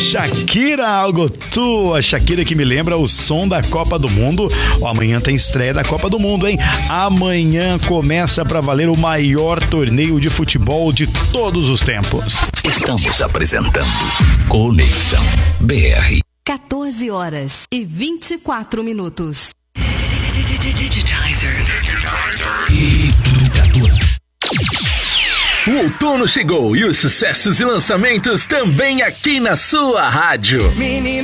Shakira, algo tua. Shakira que me lembra o som da Copa do Mundo. Amanhã tem estreia da Copa do Mundo, hein? Amanhã começa pra valer o maior torneio de futebol de todos os tempos. Estamos apresentando Conexão BR. 14h24. O outono chegou e os sucessos e lançamentos também aqui na sua rádio.